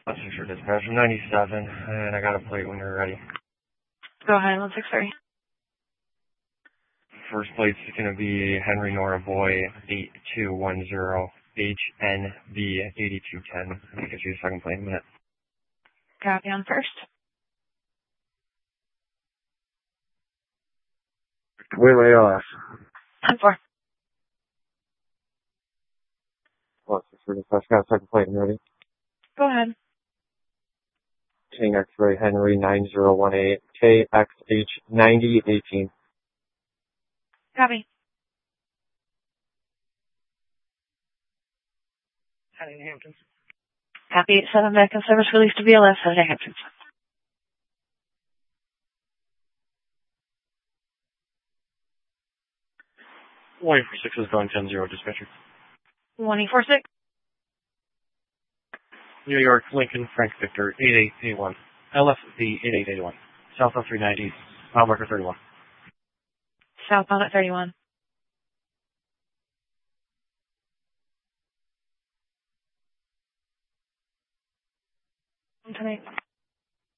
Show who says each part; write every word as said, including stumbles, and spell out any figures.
Speaker 1: Passenger dispatch ninety-seven, and I got a plate when you're ready.
Speaker 2: Go ahead, one six three.
Speaker 1: First plate's going to be Henry Nora Boy eight two one zero H N B eighty-two ten. I'll get you a second plate in a minute.
Speaker 2: Copy on first.
Speaker 1: Wait, wait, L S.
Speaker 2: ten four.
Speaker 1: Passenger dispatch, got a second plate and ready.
Speaker 2: Go ahead.
Speaker 1: King X-ray Henry nine zero one eight K X H ninety eighteen.
Speaker 2: Copy.
Speaker 1: Heading to Hamptons.
Speaker 2: Copy eight seven back in service release to B L S heading to Hamptons.
Speaker 1: one eight four six is going ten zero, dispatcher.
Speaker 2: one eight four six.
Speaker 1: New York, Lincoln, Frank Victor, eight eight eight one. L F V eight eight eight one. Southbound three ninety, mile marker thirty-one.
Speaker 2: Southbound at thirty-one. Tonight.